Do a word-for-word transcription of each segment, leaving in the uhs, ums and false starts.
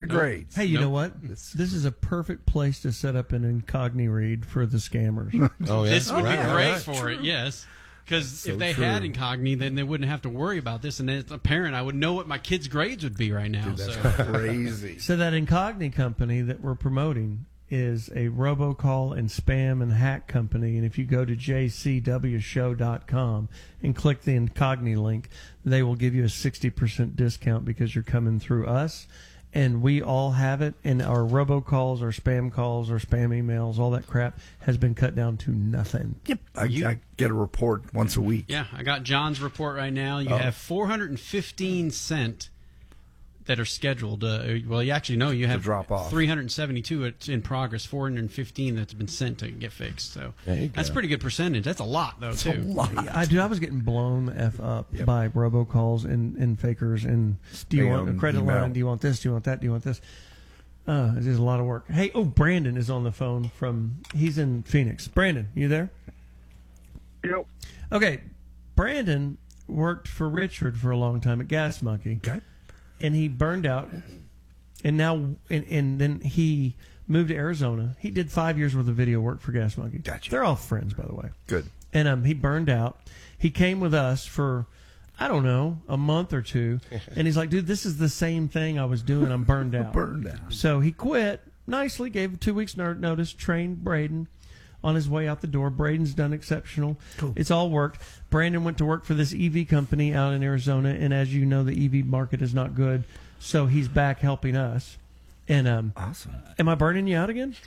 grades. Hey, you Nope. know what? This is a perfect place to set up an incognito read for the scammers. Oh, yeah. This would Right, be great right. for it, yes. Because So if they true. had Incogni, then they wouldn't have to worry about this. And as a parent, I would know what my kids' grades would be right now. Dude, that's so. crazy. So that Incogni company that we're promoting is a robocall and spam and hack company. And if you go to j c w show dot com and click the Incogni link, they will give you a sixty percent discount because you're coming through us. And we all have it. And our robocalls, our spam calls, our spam emails, all that crap has been cut down to nothing. Yep. I, You- I get a report once a week. Yeah, I got John's report right now. You Oh. have four hundred fifteen cent that are scheduled. Uh, well, you actually know you have drop off. three hundred seventy-two it's in progress, four hundred fifteen that's been sent to get fixed. So There you that's a go. pretty good percentage. That's a lot, though, It's too. a lot. I do. I was getting blown the f up Yep. by robocalls and, and fakers. And do you want a Spam, credit email. line? Do you want this? Do you want that? Do you want this? Uh, it is a lot of work. Hey, oh, Brandon is on the phone from. He's in Phoenix. Brandon, you there? Yep. Okay, Brandon worked for Richard for a long time at Gas Monkey, Okay. and he burned out, and now and, and then he moved to Arizona. He did five years worth of video work for Gas Monkey. Gotcha. They're all friends, by the way. Good. And um, he burned out. He came with us for, I don't know, a month or two. And he's like, dude, this is the same thing I was doing. I'm burned out. Burned out. So he quit nicely, gave two weeks no- notice, trained Braden on his way out the door. Braden's done exceptional. Cool. It's all worked. Brandon went to work for this E V company out in Arizona. And as you know, the E V market is not good. So he's back helping us. And um, Awesome. am I burning you out again?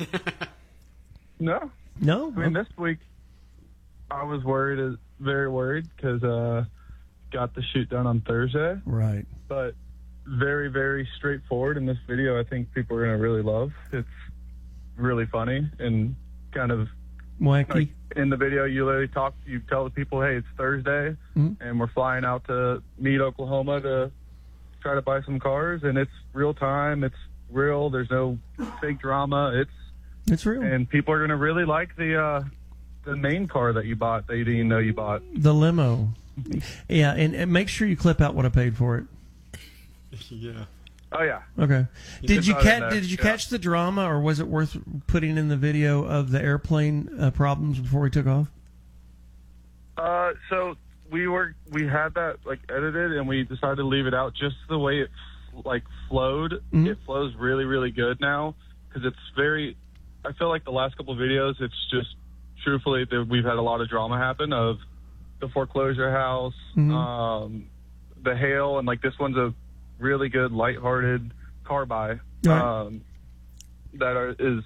No. No? I mean, this week I was worried, uh, very worried, because uh, got the shoot done on Thursday. Right. But very, very straightforward in this video. I think people are going to really love. It's really funny and kind of Wacky. like in the video. You literally talk. You tell the people, "Hey, it's Thursday, Mhm. and we're flying out to Meade, Oklahoma, to try to buy some cars, and it's real time. It's real. There's no fake drama. It's It's real. and people are going to really like the uh, the main car that you bought that you didn't know you bought." The limo. Yeah, and, and make sure you clip out what I paid for it. Yeah. Oh yeah. Okay. Did can you throw it in catch? there, Did you yeah. catch the drama, or was it worth putting in the video of the airplane uh, problems before we took off? Uh, so we were we had that like edited, and we decided to leave it out just the way it like flowed. Mhm. It flows really really good now because it's very. I feel like the last couple of videos, it's just truthfully that we've had a lot of drama happen of the foreclosure house, Mhm. um, the hail, and like this one's a really good lighthearted car buy. Right. Um, that are, is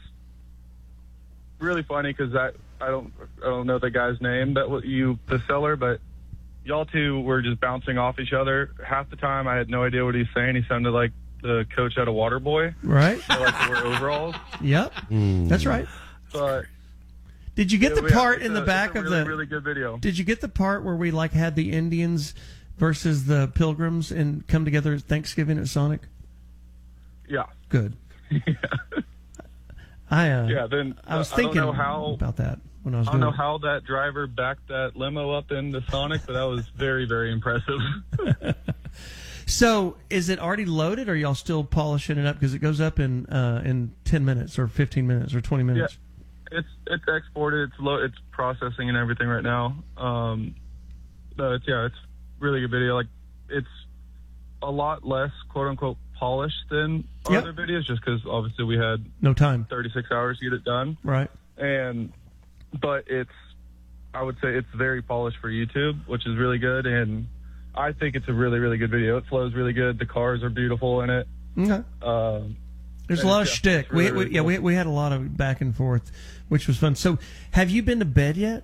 really funny because that I don't I don't know the guy's name that wa- you the seller, but y'all two were just bouncing off each other. Half the time I had no idea what he was saying. He sounded like the coach at a Waterboy. Right. They like to wear overalls, Yep. That's right. but Did you get the yeah, part it's in a- the back it's a of really, the? really good video. Did you get the part where we like had the Indians versus the Pilgrims and come together at Thanksgiving at Sonic? Yeah, Good. I uh, yeah. Then I was uh, thinking I don't know how about that when I was I don't doing know how that driver backed that limo up into Sonic, but that was very very impressive. it. So, is it already loaded, or are y'all still polishing it up? Because it goes up in uh, in ten minutes, or fifteen minutes, or twenty minutes. It's it's exported. It's low. It's processing and everything right now. Um, no, it's yeah, it's really good video. Like it's a lot less quote unquote polished than our Yep. other videos, just because obviously we had No time. thirty-six hours to get it done. Right. And but it's I would say it's very polished for YouTube, which is really good. And I think it's a really really good video. It flows really good. The cars are beautiful in it. Okay. Um, There's a And lot of it's- shtick. it's really, we, we, really yeah, cool. we, we had a lot of back and forth, which was fun. So, have you been to bed yet?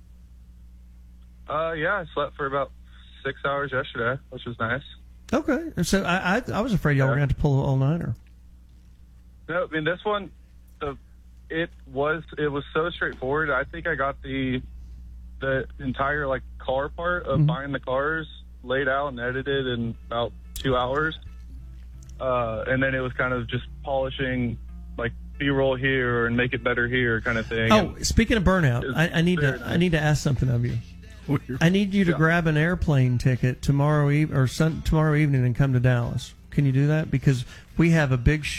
uh, yeah, I slept for about six hours yesterday, which was nice. Okay. So, I I, I was afraid y'all were going to have to pull an all-nighter. No, I mean this one, the it was it was so straightforward. I think I got the the entire like car part of Mhm. buying the cars laid out and edited in about two hours, uh, and then it was kind of just polishing like B-roll here and make it better here kind of thing. Oh, speaking of burnout, It's I, I need very to I need to ask something of you. Weird. I need you to Yeah. grab an airplane ticket tomorrow eve or sun, tomorrow evening and come to Dallas. Can you do that? Because we have a big